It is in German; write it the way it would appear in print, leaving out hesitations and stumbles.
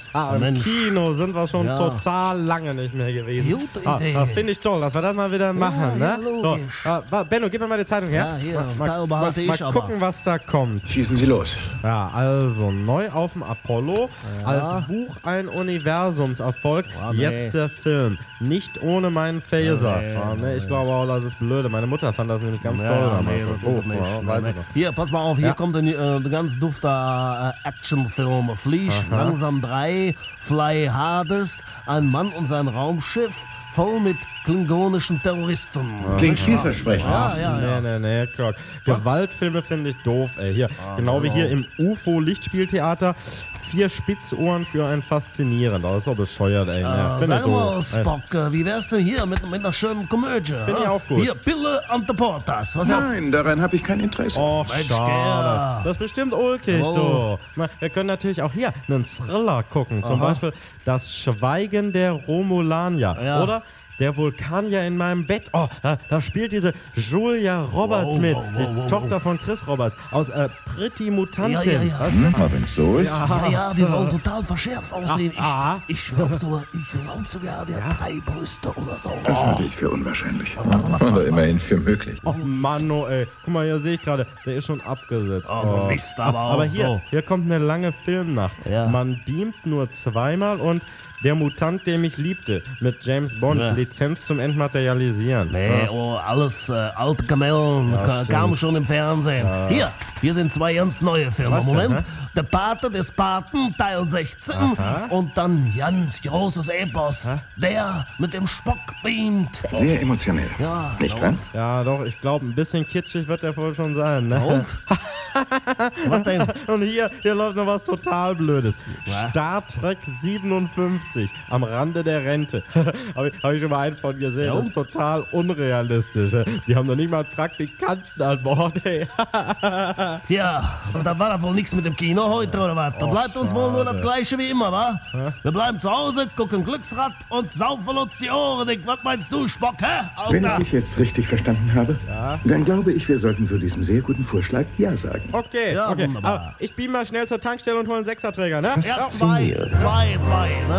Im Kino sind wir schon Ja. total lange nicht mehr gewesen. Gute Idee. Das finde ich toll, dass wir das mal wieder machen. ja, Ne? logisch. Benno, gib mir mal die Zeitung her. Ja, hier, da behalte ich mal aber. gucken, was da kommt. Schießen Sie los. Ja, also neu auf dem Apollo, als Buch ein Universumserfolg, jetzt der Film, nicht ohne meinen Phaser. Ich glaube auch, das ist blöde. Meine Mutter fand das nämlich ganz toll damals. Nee, das ist es nicht. Nee. Hier, pass mal auf, hier kommt ein ganz dufter Actionfilm. Flieg langsam 3, Fly Hardest, ein Mann und sein Raumschiff, voll mit klingonischen Terroristen. Klingt vielversprechend. Nee, Kirk. Gewaltfilme finde ich doof, ey. Hier, genau wie hier im UFO-Lichtspieltheater. 4 Spitzohren für ein Faszinieren. Das ist doch bescheuert, ey. Sag mal, Spock, wie wär's denn hier mit einer schönen Komödie? Finde ich auch gut. Hier, Pille und the Portas. Was hältst du? Nein, daran habe ich kein Interesse. Oh, Mensch, schade. Gerda. Das ist bestimmt ulkig, du. Na, wir können natürlich auch hier einen Thriller gucken. Zum Beispiel Das Schweigen der Romulanier. Ja. Oder Der Vulkanier in meinem Bett. Oh, da spielt diese Julia Roberts mit. Die Tochter von Chris Roberts aus Pretty Mutantin. Ja. Was? Aber wenn es so ist. Ja, die soll total verschärft aussehen. Ich glaub sogar, der hat 3 Brüste oder so. Das halte ich für unwahrscheinlich. Aber immerhin für möglich. Oh Mann, oh ey. Guck mal, hier sehe ich gerade, der ist schon abgesetzt. Oh, Mist, aber auch. Aber hier kommt eine lange Filmnacht. Ja. Man beamt nur 2-mal und Der Mutant, der mich liebte, mit James Bond, Ja. Lizenz zum Entmaterialisieren. Nee, alles alte Kamellen, kam schon im Fernsehen. Hier sind 2 ganz neue Filme. Was denn, Moment, hä? Der Pate des Paten, Teil 16 und dann ganz großes Epos, der mit dem Spock beamt. Sehr emotionell. Ja, Nicht wahr? Ja, doch, ich glaube, ein bisschen kitschig wird der wohl schon sein. Ne? Und? Was denn? Und hier läuft noch was total Blödes. Star Trek 57, am Rande der Rente. Hab ich schon mal einen von gesehen. Ja, Das und? ist total unrealistisch. Die haben noch nicht mal Praktikanten an Bord. Ey. Tja, und da war doch wohl nichts mit dem Kino heute, oder was? Da bleibt uns wohl nur das Gleiche wie immer, wa? Wir bleiben zu Hause, gucken Glücksrad und saufen uns die Ohren. Dick. Was meinst du, Spock, hä? Wenn ich Alter! dich jetzt richtig verstanden habe, dann glaube ich, wir sollten zu diesem sehr guten Vorschlag Ja sagen. Okay, Ja, okay. wunderbar. Aber ich beam mal schnell zur Tankstelle und hole einen Sechserträger, ne? Ja, 2, ne?